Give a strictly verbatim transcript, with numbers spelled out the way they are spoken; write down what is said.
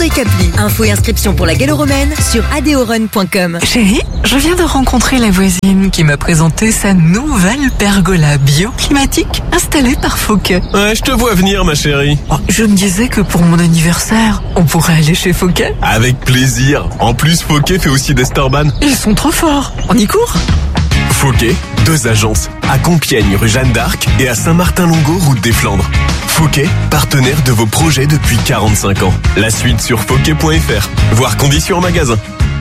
et Capli. Infos et inscriptions pour la gallo-romaine sur adeorun point com. Chérie, je viens de rencontrer la voisine qui m'a présenté sa nouvelle pergola bioclimatique installée par Fauquet. Ouais, je te vois venir, ma chérie. Oh, je me disais que pour mon anniversaire, on pourrait aller chez Fauquet. Avec plaisir. En plus, Fauquet fait aussi des Starban. Ils sont trop forts. On y court ? Fauquet, deux agences, à Compiègne, rue Jeanne d'Arc et à Saint-Martin-Longo, route des Flandres. Fauquet, partenaire de vos projets depuis quarante-cinq ans. La suite sur fauquet point f r, voire conditions en magasin.